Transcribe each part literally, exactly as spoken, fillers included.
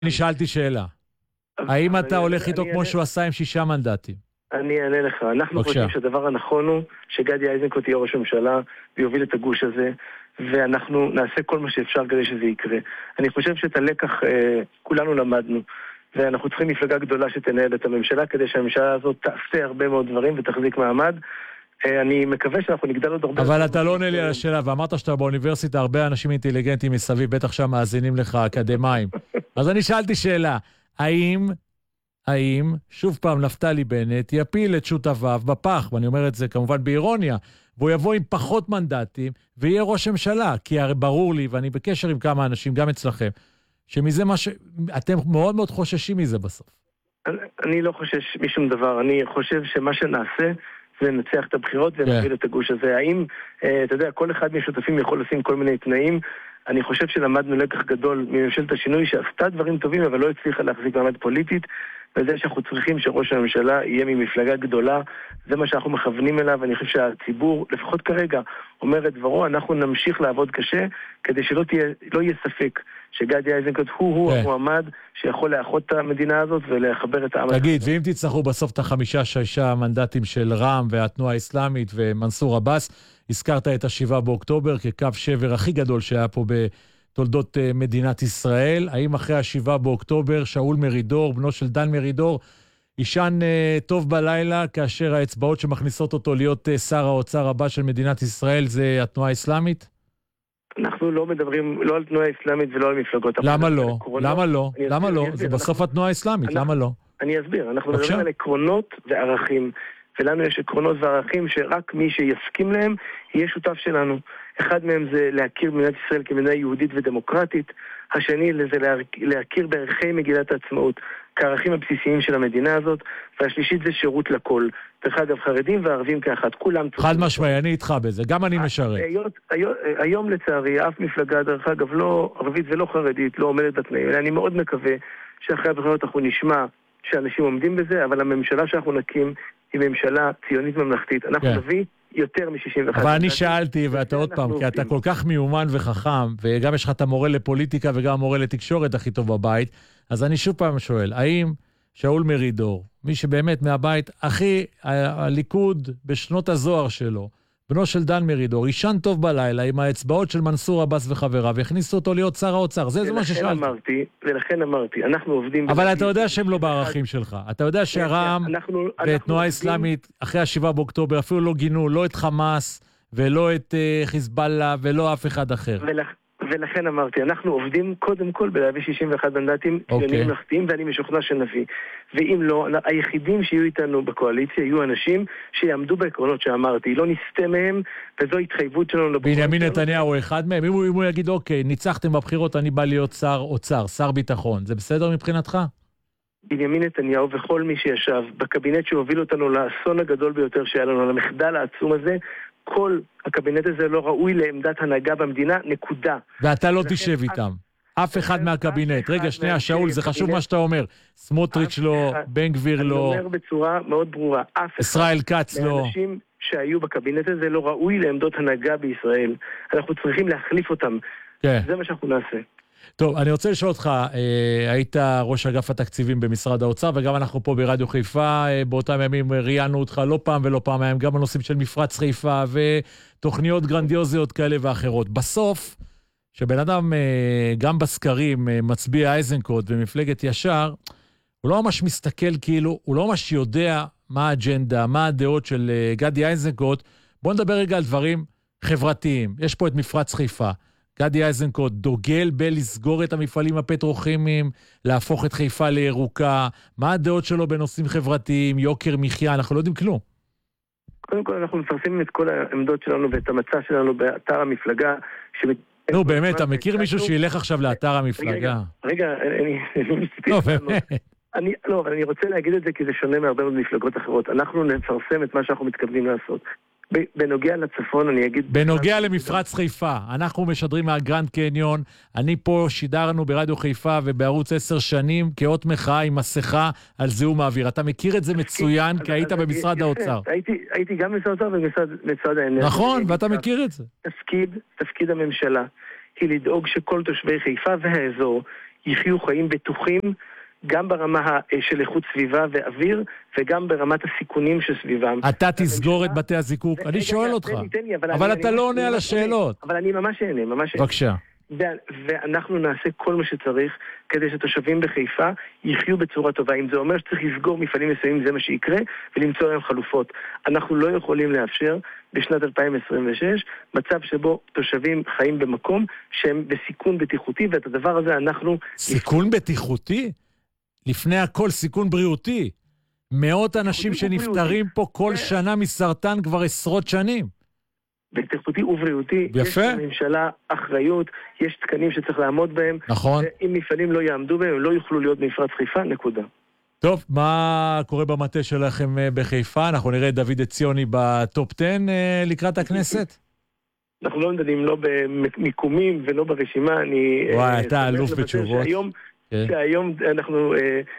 אני שאלתי שאלה. האם אתה הולך איתו כמו שהוא עשה עם שישה מנדטים? אני אענה לך. אנחנו חושבים שהדבר הנכון הוא שגדי איזנקוט יהיה ראש הממשלה ויוביל את הגוש הזה, ואנחנו נעשה כל מה שאפשר כדי שזה יקרה. אני חושב שאת הלקח כולנו למדנו, ואנחנו צריכים מפלגה גדולה שתנהל את הממשלה כדי שהממשלה הזאת תעשה הרבה מאוד דברים ותחזיק מעמד. אני מקווה שאנחנו נגדל עוד הרבה... אבל אתה לא עונה לי על השאלה, ואמרת שאתה באוניברסיטה, הרבה אנשים אינטליגנטים מסביב, בטח שם מאזינים לך אקדמיים. אז אני שאלתי שאלה, האם, האם, שוב פעם נפתלי בנט, יפיל את שותפיו בפח, ואני אומר את זה כמובן באירוניה, והוא יבוא עם פחות מנדטים, ויהיה ראש ממשלה, כי הרי ברור לי, ואני בקשר עם כמה אנשים, גם אצלכם, שמזה מה ש... אתם מאוד מאוד חוששים מזה בסוף. אני, אני לא חושש משום דבר, אני חושב שמה שנעשה... לנצח את הבחירות ונוביל את הגוש הזה. האם, אתה יודע, כל אחד מהשותפים יכול לשים כל מיני תנאים. אני חושב שלמדנו לקח גדול מממשלת השינוי שעשתה דברים טובים, אבל לא הצליחה להחזיק מעמד פוליטית, וזה שאנחנו צריכים שראש הממשלה יהיה ממפלגה גדולה. זה מה שאנחנו מכוונים אליו, ואני חושב שהציבור, לפחות כרגע, אומר את דברו, אנחנו נמשיך לעבוד קשה, כדי שלא תהיה, לא יהיה ספק שגדי איזנקוט הוא המועמד שיכול לאחות את המדינה הזאת ולחבר את העם. תגיד, ואם תצטרכו בסוף את החמישה שישה מנדטים של רע"מ והתנועה האסלאמית ומנסור עבאס, הזכרת את השבעה באוקטובר כקו שבר הכי גדול שהיה פה בתולדות מדינת ישראל. האם אחרי השבעה באוקטובר שאול מרידור, בנו של דן מרידור, ישן טוב בלילה כאשר האצבעות שמכניסות אותו להיות שר האוצר הבא של מדינת ישראל זה התנועה האסלאמית? אנחנו לא מדברים לא על תנועה אסלאמית ולא על מפלגות. למה לא? למה לא? למה לא? זה בסוף התנועה האסלאמית, למה לא? אני אסביר, אנחנו מדברים על עקרונות וערכים, ולנו יש עקרונות וערכים שרק מי שיסכים להם יהיה שותף שלנו. אחד מהם זה להכיר במדינת ישראל כמדינה יהודית ודמוקרטית, השני זה להכיר בערכי מגילת העצמאות כערכים הבסיסיים של המדינה הזאת, והשלישית זה שירות לכל. דרך אגב, חרדים וערבים כאחד, כולם... חד משמעי, אני איתך בזה, גם אני משרת. היום לצערי, אף מפלגה, דרך אגב, לא ערבית ולא חרדית, לא עומדת בתנאים. אני מאוד מקווה שאחרי הבחירות אנחנו נשמע שאנשים עומדים בזה, אבל הממשלה שאנחנו נקים היא ממשלה ציונית ממלכתית. אנחנו נביא יותר מ-שישים ואחת. אבל אני שאלתי, ואתה עוד פעם, כי אתה כל כך מיומן וחכם, וגם יש לך את המורה לפוליטיקה וגם המורה לתקשורת הכי טוב בבית, אז אני שוב פעם שואל, האם שאול מרידור, מי שבאמת מהבית הכי, הליכוד בשנות הזוהר שלו, בנו של דן מרידור, ישן טוב בלילה עם האצבעות של מנסור עבאס וחבריו, והכניסו אותו להיות שר האוצר. זה, זה מה ששאלתי. אמרתי, ולכן אמרתי, אנחנו עובדים... אבל אתה יודע שהם לא בערכים שלך. אתה יודע שהרע"מ ותנועה האסלאמית, אחרי השבעה באוקטובר, אפילו לא גינו, לא את חמאס, ולא את חיזבאללה, ולא אף אחד אחר. ולכן אמרתי, אנחנו עובדים קודם כל בלהביא שישים ואחת מנדטים ציוניים ממלכתיים, ואני משוכנע שנביא. ואם לא, היחידים שיהיו איתנו בקואליציה יהיו אנשים שיעמדו בעקרונות שאמרתי, לא נסתה מהם, וזו התחייבות שלנו. בנימין נתניהו הוא אחד מהם. אם הוא, אם הוא יגיד, אוקיי, ניצחתם בבחירות, אני בא להיות שר אוצר, שר ביטחון, זה בסדר מבחינתך? בנימין נתניהו וכל מי שישב בקבינט שהוביל אותנו לאסון הגדול ביותר שהיה לנו, למחדל העצום הזה, כל הקבינט הזה לא ראוי לעמדת הנהגה במדינה, נקודה. ואתה לא תשב איתם. אף אחד מהקבינט. רגע, שנייה, שאול, זה חשוב מה שאתה אומר. סמוטריץ' לא, בן גביר לא. אני אומר בצורה מאוד ברורה, אף אחד. ישראל כץ לא. האנשים שהיו בקבינט הזה לא ראוי לעמדות הנהגה בישראל. אנחנו צריכים להחליף אותם. זה מה שאנחנו נעשה. טוב, אני רוצה לשאול אותך, אה, היית ראש אגף התקציבים במשרד האוצר, וגם אנחנו פה ברדיו חיפה, אה, באותם ימים ראיינו אותך לא פעם ולא פעם, גם בנושאים של מפרץ חיפה, ותוכניות גרנדיוזיות כאלה ואחרות. בסוף, שבן אדם, אה, גם בסקרים, אה, מצביע איזנקוט ומפלגת ישר, הוא לא ממש מסתכל כאילו, הוא לא ממש יודע מה האג'נדה, מה הדעות של אה, גדי איזנקוט. בואו נדבר רגע על דברים חברתיים. יש פה את מפרץ חיפה. גדי איזנקוט דוגל בלסגור את המפעלים הפטרוכימיים, להפוך את חיפה לירוקה. מה הדעות שלו בנושאים חברתיים, יוקר מחיה? אנחנו לא יודעים כלום. קודם כל אנחנו מפרסמים את כל העמדות שלנו ואת המצע שלנו באתר המפלגה. נו באמת, אתה מכיר מישהו שילך עכשיו לאתר המפלגה? רגע, אני... לא, באמת. אני, לא, אבל אני רוצה להגיד את זה כי זה שונה מהרבה מאוד מפלגות אחרות. אנחנו נפרסם את מה שאנחנו מתכוונים לעשות. בנוגע לצפון אני אגיד... בנוגע למפרץ חיפה, אנחנו משדרים מהגרנד קניון, אני פה שידרנו ברדיו חיפה ובערוץ עשר שנים כאות מחאה עם מסכה על זיהום האוויר. אתה מכיר את זה מצוין כי היית במשרד האוצר. הייתי גם במשרד האוצר ובמשרד האנרגיה. נכון, ואתה מכיר את זה. תפקיד, תפקיד הממשלה היא לדאוג שכל תושבי חיפה והאזור יחיו חיים בטוחים, גם ברמה של איכות סביבה ואוויר, וגם ברמת הסיכונים שסביבם. אתה תסגור את בתי הזיקוק? אני שואל אותך. אבל אתה לא עונה על השאלות. אבל אני ממש אענה, ממש אענה. בבקשה. ואנחנו נעשה כל מה שצריך כדי שתושבים בחיפה יחיו בצורה טובה. אם זה אומר שצריך לסגור מפעלים מסוימים, זה מה שיקרה, ולמצוא להם חלופות. אנחנו לא יכולים לאפשר בשנת אלפיים עשרים ושש מצב שבו תושבים חיים במקום שהם בסיכון בטיחותי, ואת הדבר הזה אנחנו... סיכון בטיחותי? לפני הכל סיכון בריאותי. מאות אנשים שנפטרים פה כל שנה מסרטן כבר עשרות שנים. בטיחותי ובריאותי, יפה. יש לממשלה אחריות, יש תקנים שצריך לעמוד בהם. נכון. ואם מפעלים לא יעמדו בהם, הם לא יוכלו להיות במפרץ חיפה, נקודה. טוב, מה קורה במטה שלכם בחיפה? אנחנו נראה את דוד עציוני בטופ עשר לקראת הכנסת? אנחנו לא נדעים לא במיקומים ולא ברשימה. אני... וואי, אתה אלוף בתשובות. שהיום, שהיום אנחנו...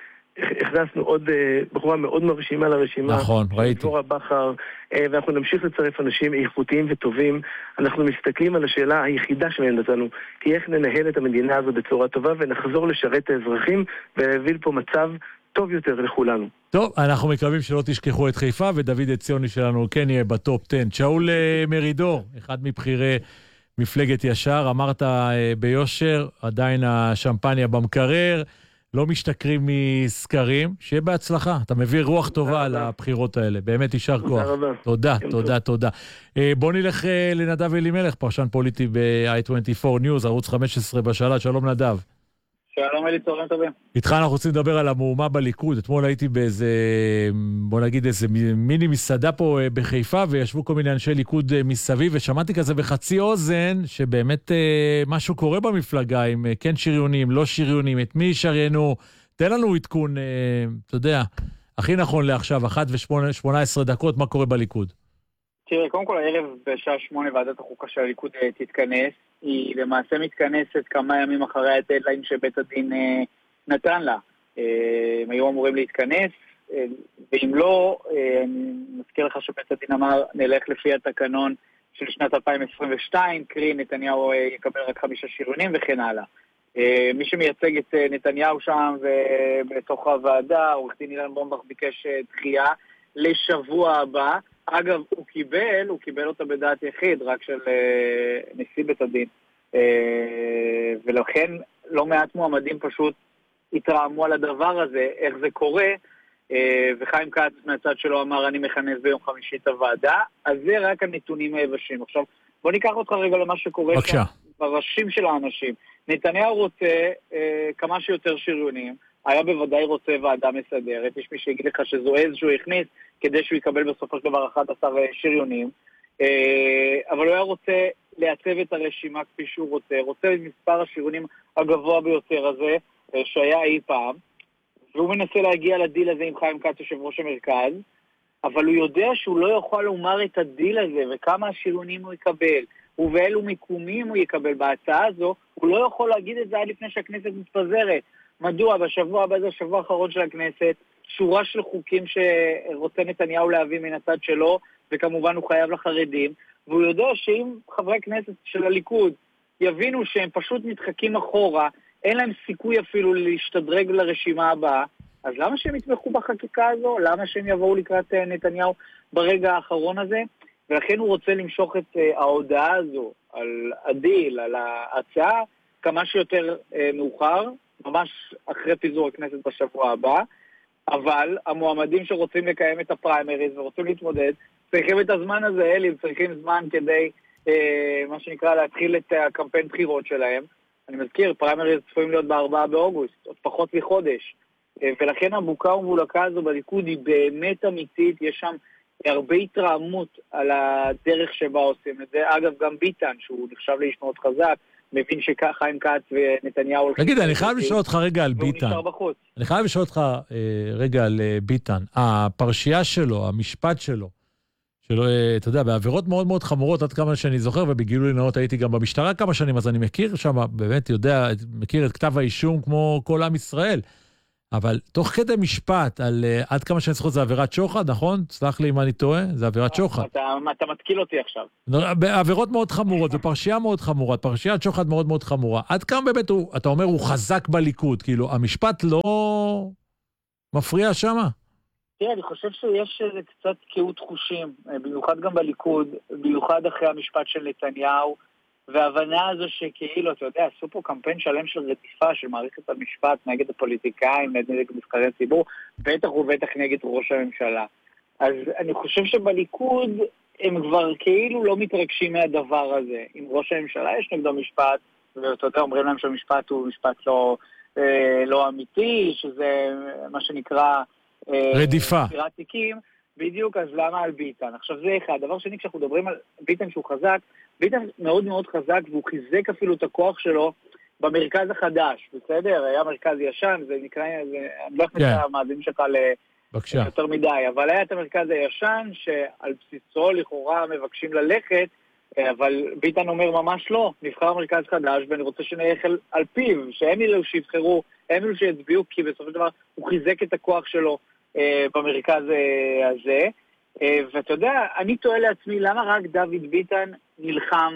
הכנסנו עוד בחורה מאוד מרשימה לרשימה. נכון, ראיתי. דבורה בכר, ואנחנו נמשיך לצרף אנשים איכותיים וטובים. אנחנו מסתכלים על השאלה היחידה שלהם נתנו, כי איך ננהל את המדינה הזו בצורה טובה ונחזור לשרת את האזרחים ולהביא פה מצב טוב יותר לכולנו. טוב, אנחנו מקווים שלא תשכחו את חיפה, ודוד עציוני שלנו כן יהיה בטופ עשר. שאול מרידור, אחד מבחירי מפלגת ישר, אמרת ביושר, עדיין השמפניה במקרר, לא משתכרים מסקרים, שיהיה בהצלחה. אתה מביא רוח טובה על הבחירות האלה. באמת יישר כוח. תודה, תודה, תודה. בוא נלך לנדב אלימלך, פרשן פוליטי ב-איי עשרים וארבע News, ערוץ חמש עשרה בשלט. שלום נדב. שלום אלי, צהריים טובים. איתך אנחנו רוצים לדבר על המהומה בליכוד. אתמול הייתי באיזה, בוא נגיד איזה מיני מסעדה פה בחיפה, וישבו כל מיני אנשי ליכוד מסביב, ושמעתי כזה בחצי אוזן, שבאמת משהו קורה במפלגה, עם כן שריונים, לא שריונים, את מי שריינו. תן לנו עדכון, אתה יודע, הכי נכון לעכשיו, אחת ושמונה עשרה דקות, מה קורה בליכוד? תראה, קודם כל הערב בשעה שמונה ועדת החוקה של הליכוד תתכנס. היא למעשה מתכנסת כמה ימים אחרי הדדליין שבית הדין אה, נתן לה. אה, הם היו אמורים להתכנס, אה, ואם לא, אה, אני מזכיר לך שבית הדין אמר, נלך לפי התקנון של שנת אלפיים עשרים ושתיים, קרי נתניהו אה, יקבל רק חמישה שריונים וכן הלאה. אה, מי שמייצג את אה, נתניהו שם ובתוך הוועדה, עורך דין אילן בומבך ביקש אה, דחייה לשבוע הבא. אגב, הוא קיבל, הוא קיבל אותה בדעת יחיד, רק של אה, נשיא בית הדין. אה, ולכן לא מעט מועמדים פשוט התרעמו על הדבר הזה, איך זה קורה, אה, וחיים כץ מהצד שלו אמר, אני מכנס ביום חמישי את הוועדה, אז זה רק הנתונים היבשים. עכשיו, בוא ניקח אותך רגע למה שקורה שם בראשים של האנשים. נתניהו רוצה אה, כמה שיותר שריונים, היה בוודאי רוצה ועדה מסדרת, יש מי שיגיד לך שזו איזשהו הכניס, כדי שהוא יקבל בסופו של דבר אחד עשר שריונים, אבל הוא היה רוצה לעצב את הרשימה כפי שהוא רוצה, רוצה את מספר השריונים הגבוה ביותר הזה, שהיה אי פעם, והוא מנסה להגיע לדיל הזה עם חיים כץ, יושב ראש המרכז, אבל הוא יודע שהוא לא יכול לומר את הדיל הזה, וכמה השריונים הוא יקבל, ובאילו מיקומים הוא יקבל בהצעה הזו, הוא לא יכול להגיד את זה עד לפני שהכנסת מתפזרת. מדוע? בשבוע הבא זה השבוע האחרון של הכנסת, שורה של חוקים שרוצה נתניהו להביא מן הצד שלו, וכמובן הוא חייב לחרדים, והוא יודע שאם חברי כנסת של הליכוד יבינו שהם פשוט מתחקים אחורה, אין להם סיכוי אפילו להשתדרג לרשימה הבאה, אז למה שהם יתמכו בחקיקה הזו? למה שהם יבואו לקראת נתניהו ברגע האחרון הזה? ולכן הוא רוצה למשוך את ההודעה הזו על הדיל, על ההצעה, כמה שיותר מאוחר, ממש אחרי פיזור הכנסת בשבוע הבא, אבל המועמדים שרוצים לקיים את הפריימריז ורוצים להתמודד, צריכים את הזמן הזה, אלי, הם צריכים זמן כדי, אה, מה שנקרא, להתחיל את הקמפיין בחירות שלהם. אני מזכיר, פריימריז צפויים להיות בארבעה באוגוסט, עוד פחות מחודש. אה, ולכן הבוקה ומבולקה הזו בליכוד היא באמת אמיתית, יש שם הרבה התרעמות על הדרך שבה עושים את זה. אגב, גם ביטן, שהוא נחשב לאיש מאוד חזק, מבין שחיים כץ ונתניהו... תגיד, אני חייב לשאול אותך רגע על ביטן. אני חייב לשאול אותך רגע על ביטן. הפרשייה שלו, המשפט שלו, שלו, אתה יודע, בעבירות מאוד מאוד חמורות, עד כמה שאני זוכר, ובגילוי נאות הייתי גם במשטרה כמה שנים, אז אני מכיר שם, באמת יודע, מכיר את כתב האישום כמו כל עם ישראל. אבל תוך כדי משפט, על uh, עד כמה שאני זוכר, זה עבירת שוחד, נכון? סלח לי אם אני טועה, זה עבירת שוחד. אתה, אתה מתקיל אותי עכשיו. עבירות מאוד חמורות, ופרשייה מאוד חמורה, פרשיית שוחד מאוד מאוד חמורה. עד כמה באמת, הוא, אתה אומר, הוא חזק בליכוד, כאילו, המשפט לא מפריע שמה? תראה, אני חושב שיש קצת קהות חושים, במיוחד גם בליכוד, במיוחד אחרי המשפט של נתניהו, וההבנה הזו שכאילו, אתה יודע, עשו פה קמפיין שלם של רדיפה של מערכת המשפט נגד הפוליטיקאים, נגד נבחרי ציבור, בטח ובטח נגד ראש הממשלה. אז אני חושב שבליכוד הם כבר כאילו לא מתרגשים מהדבר הזה. עם ראש הממשלה יש נגדו משפט, ואתה יודע, אומרים להם שהמשפט הוא משפט לא, אה, לא אמיתי, שזה מה שנקרא... אה, רדיפה. ספירת תיקים. בדיוק, אז למה על ביטן? עכשיו זה אחד. דבר שני, כשאנחנו מדברים על ביטן שהוא חזק, ביטן מאוד מאוד חזק, והוא חיזק אפילו את הכוח שלו במרכז החדש, בסדר? היה מרכז ישן, זה נקרא, זה, אני לא אכניס את המאזינים שלך ליותר מדי, אבל היה את המרכז הישן, שעל בסיסו לכאורה מבקשים ללכת, אבל ביטן אומר ממש לא, נבחר מרכז חדש, ואני רוצה שנלך על, על פיו, שהם אלו שיבחרו, הם אלו שיצביעו, כי בסופו של דבר הוא חיזק את הכוח שלו אה, במרכז אה, הזה, ואתה יודע, אני תוהה לעצמי, למה רק דוד ביטן נלחם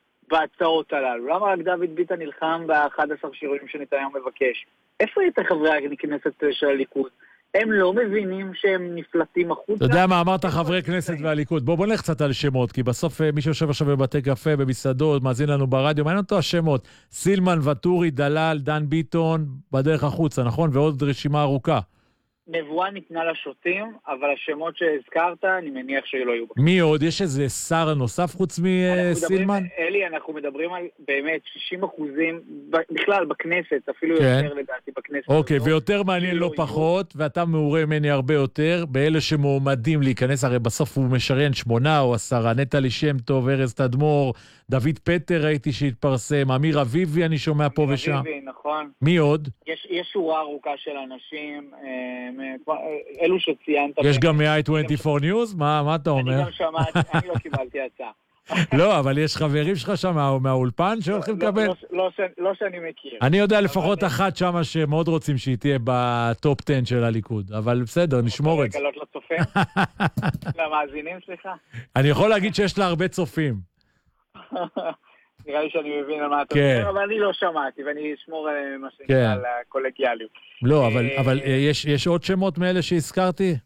בהצעות הללו? למה רק דוד ביטן נלחם ב-אחד עשר שירים שנתניהו מבקש? איפה יהיה את חברי הכנסת של הליכוד? הם לא מבינים שהם נפלטים החוצה? אתה יודע מה אמרת חברי כנסת והליכוד? בוא בוא נלך קצת על שמות, כי בסוף מי שיושב עכשיו בבתי קפה, במסעדות, מאזין לנו ברדיו, מעניין אותו השמות. סילמן, וטורי, דלל, דן ביטון, בדרך החוצה, נכון? ועוד רשימה ארוכה. נבואה ניתנה לשוטים, אבל השמות שהזכרת, אני מניח שלא יהיו. מי עוד? יש איזה שר נוסף חוץ מסילמן? אלי, אנחנו מדברים על באמת שישים אחוזים, בכלל בכנסת, אפילו יותר לדעתי בכנסת. אוקיי, ויותר מעניין לא פחות, ואתה מעורה ממני הרבה יותר, באלה שמועמדים להיכנס, הרי בסוף הוא משריין שמונה או עשרה, נטלי שם טוב, ארז תדמור, דוד פטר ראיתי שהתפרסם, אמיר אביבי אני שומע פה ושם. אמיר אביבי, נכון. מי עוד? יש, יש שורה ארוכה של אנשים, אלו שציינת. יש גם מ-איי עשרים וארבע News? מה, מה אתה אומר? אני גם שמעתי, אני לא קיבלתי הצעה. לא, אבל יש חברים שלך שם מהאולפן שהולכים לקבל? לא שאני מכיר. אני יודע לפחות אחת שם שמאוד רוצים שהיא תהיה בטופ עשר של הליכוד, אבל בסדר, נשמור את זה. לגלות לצופים? למאזינים, סליחה? אני יכול להגיד שיש לה הרבה צופים. נראה לי שאני מבין על מה אתה אומר, אבל אני לא שמעתי, ואני אשמור מה שנקרא על הקולגיאליות. לא, אבל יש עוד שמות מאלה שהזכרתי?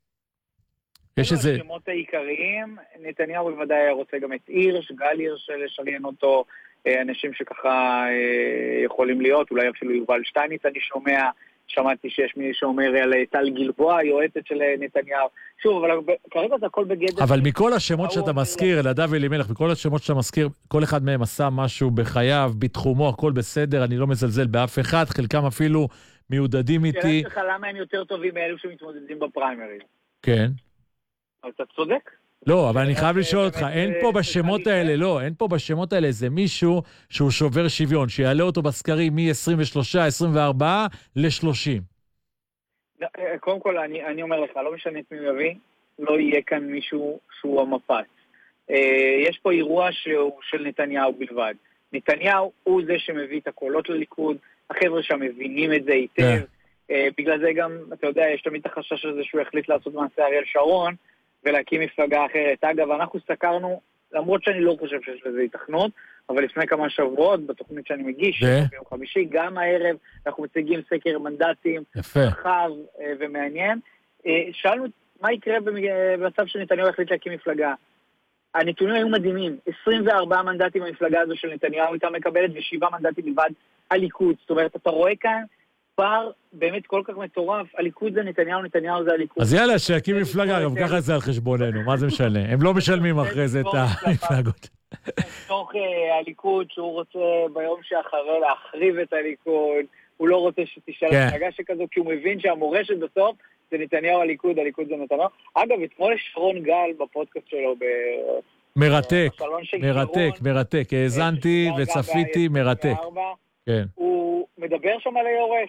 יש איזה... השמות העיקריים, נתניהו בוודאי רוצה גם את הירש, גל הירש לשריין אותו, אנשים שככה יכולים להיות, אולי אפילו יובל שטייניץ אני שומע, שמעתי שיש מי שאומר על טל גלבוע, יועצת של נתניהו. שוב, אבל כרגע זה הכל בגדר... אבל מכל השמות שאתה מזכיר, אלעדה ואלימלך, מכל השמות שאתה מזכיר, כל אחד מהם עשה משהו בחייו, בתחומו, הכל בסדר, אני לא מזלזל באף אחד, חלקם אפילו מיודדים איתי. שאלה שלך למה הם יותר טובים מאלו שמתמודדים בפריימריז? כן. אתה צודק. לא, אבל אני חייב לשאול אותך, אין פה בשמות האלה, לא, אין פה בשמות האלה איזה מישהו שהוא שובר שוויון, שיעלה אותו בסקרים מ-עשרים ושלוש, עשרים וארבע ל-שלושים. קודם כל, אני, אני אומר לך, לא משנה את מי מביא, לא יהיה כאן מישהו שהוא המפץ. יש פה אירוע שהוא של נתניהו בלבד. נתניהו הוא זה שמביא את הקולות לליכוד, החבר'ה שם מבינים את זה היטב, בגלל זה גם, אתה יודע, יש תמיד את החשש הזה שהוא החליט לעשות מעשה אריאל שרון, ולהקים מפלגה אחרת. אגב, אנחנו סקרנו, למרות שאני לא חושב שיש לזה התכנות, אבל לפני כמה שבועות, בתוכנית שאני מגיש, ביום חמישי, גם הערב, אנחנו מציגים סקר מנדטים, רחב ומעניין. שאלנו מה יקרה במצב שנתניהו החליט להקים מפלגה. הנתונים היו מדהימים. עשרים וארבעה מנדטים במפלגה הזו של נתניהו הייתה מקבלת, ושבעה מנדטים בלבד הליכוד. זאת אומרת, אתה רואה כאן, פער באמת כל כך מטורף, הליכוד זה נתניהו, נתניהו זה הליכוד. אז יאללה, שיקים מפלגה, גם ככה זה על חשבוננו, מה זה משנה? הם לא משלמים אחרי זה את המפלגות. תוך הליכוד שהוא רוצה ביום שאחרי להחריב את הליכוד, הוא לא רוצה שתשאל מפלגה שכזו, כי הוא מבין שהמורשת בסוף זה נתניהו הליכוד, הליכוד זה נתניהו. אגב, אתמול שרון גל בפודקאסט שלו, מרתק, מרתק, מרתק, האזנתי וצפיתי, מרתק. הוא מדבר שם על היורש.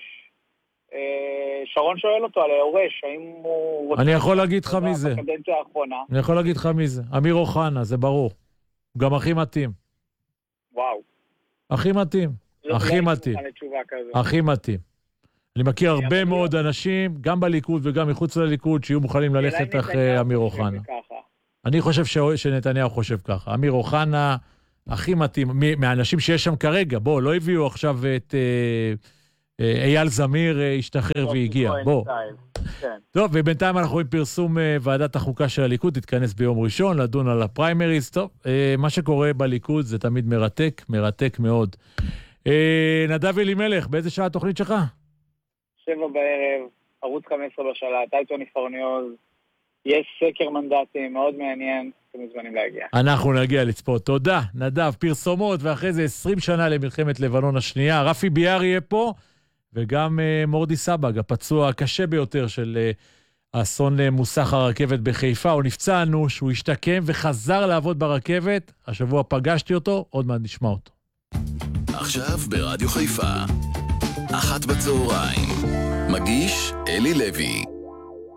שרון שואל אותו על היורש, האם הוא... אני יכול להגיד לך מי זה. אני יכול להגיד לך מי זה. אמיר אוחנה, זה ברור. גם הכי מתאים. וואו. הכי מתאים. הכי מתאים. הכי מתאים. אני מכיר הרבה מאוד אנשים, גם בליכוד וגם מחוץ לליכוד, שיהיו מוכנים ללכת אחרי אמיר אוחנה. אני חושב שנתניהו חושב ככה. אמיר אוחנה הכי מתאים, מהאנשים שיש שם כרגע, בוא, לא הביאו עכשיו את אייל זמיר השתחרר והגיע, בוא. טוב, ובינתיים אנחנו רואים פרסום ועדת החוקה של הליכוד, תתכנס ביום ראשון, לדון על הפריימריז. טוב, מה שקורה בליכוד זה תמיד מרתק, מרתק מאוד. נדב אלימלך, באיזה שעה התוכנית שלך? שבע בערב, ערוץ חמש עשרה בשלט, אייטון איפרניוז, יש סקר מנדטים, מאוד מעניין, אתם מוזמנים להגיע. אנחנו נגיע לצפות. תודה, נדב, פרסומות, ואחרי זה עשרים שנה למלחמת לבנון השנייה. רפי ביאר יהיה פה, וגם uh, מורדי סבג, הפצוע הקשה ביותר של uh, אסון uh, מוסך הרכבת בחיפה. הוא נפצע אנוש, הוא השתקם וחזר לעבוד ברכבת. השבוע פגשתי אותו, עוד מעט נשמע אותו. עכשיו ברדיו חיפה, אחת בצהריים, מגיש אלי לוי.